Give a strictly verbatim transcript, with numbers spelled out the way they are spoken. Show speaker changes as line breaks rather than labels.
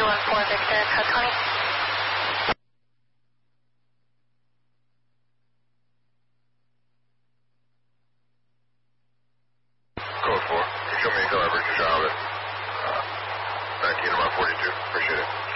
one four Victor, code twenty.
Code four. Can you show me a coverage, Charlotte? Uh, nineteen about forty-two. Appreciate it.